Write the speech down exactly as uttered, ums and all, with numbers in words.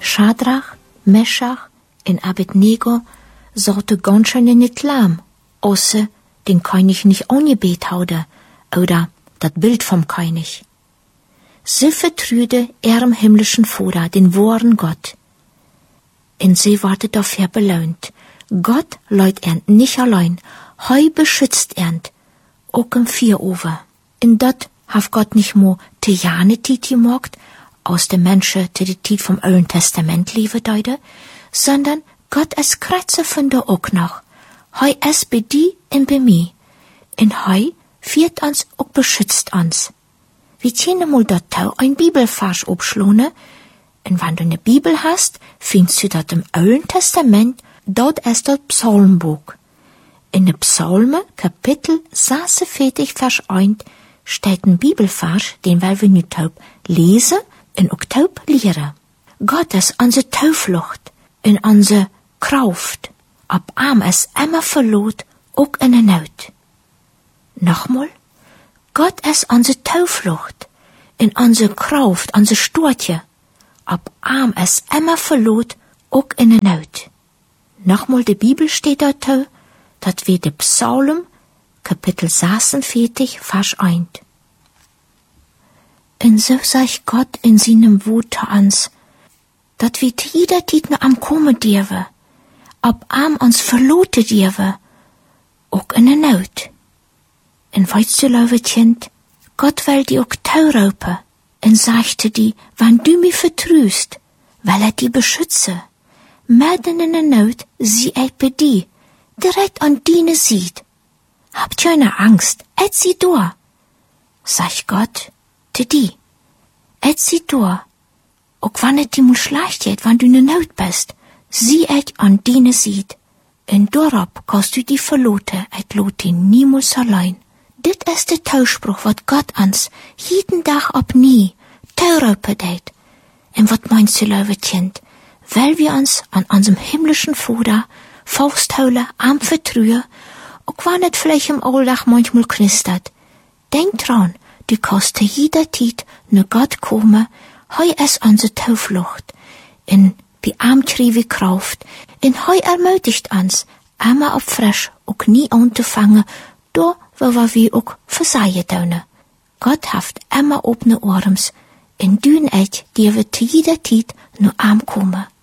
Schadrach, Meschach en Abednego sollten ganz schön in het Laam, außer den König nicht angebet houden, oder dat Bild vom König. Sie vertrüde ihrem himmlischen Vater, den wahren Gott. Und sie wurde dafür belohnt. Gott läut ernt nicht allein, heu beschützt ernt, auch im Vierover. Und dat haf Gott nicht mo te jane Tiet gemacht, aus de Menschen te de Tiet vom Alten Testament liebe deute, sondern Gott es kratze von der auch noch. Heu es bei die und bei mi. Und heu führt uns auch beschützt uns. Wie tjene mal dat tau ein Bibelvers obschlone, und wenn du ne Bibel hast, findest du dat im Alten Testament, dort ist das Psalmbuch. In de Psalme, Kapitel sechsundvierzig, Vers eins, steht ein Bibelvers, den wir nu taub lesen und auch taub lehren. Gott ist unsere Tauflucht und unsere Kraft, ab arm es immer verlot, auch in der Not. Nochmal, Gott ist unsere Tauflucht und unsere Kraft, unsere Stortje, ab arm es immer verlot, auch in der Not. Nochmal, die Bibel steht dort, dat wir de Psalm, Kapitel sechsundvierzig, Vers eins. Und so sagt Gott in seinem Wort ans, dat wir jeder Tiet nur am Kommen dürfen, ab am uns verloten dürfen, auch in der Not. Und weißt du, liebe Kind, Gott will die auch taurupen und sagte die, wenn du mich vertrüst, will er die beschützen. Mitten in der Not sie ich bei dir, direkt an deine Seite. Habt keine Angst, et sie da. Sag Gott, te die, et sie da. Auch wenn es dir mal schlecht geht, wenn du in der Not bist, sie ich an deine Seite. Und darauf kannst du die verloten, et lot die niemals allein. Dit ist der Tauspruch, wat Gott uns jeden Tag ab nie taurupen deit. Und wat meinst du, liebe Kind? Weil wir uns an unserem himmlischen Vater festhalten, am Vertrauen, auch wenn es vielleicht im Alltag manchmal knistert. Denk dran, du kannst zu jeder Zeit nur Gott kommen, heu es unsere Tauflucht, in bei ihm kriege Kraft, in heu ermutigt uns, immer auf frisch, auch nie anzufangen, da, wo wir wie auch versagen tun. Gott haft immer offene Arms, in dün et, die wir zu jeder Zeit nur am kommen.